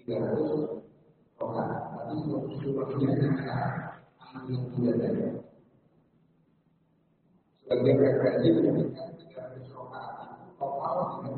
300 rokaat, tapi seluruhnya adalah ambil ibadah. Sebagian referensi menyebutkan 300 rokaat itu total dengan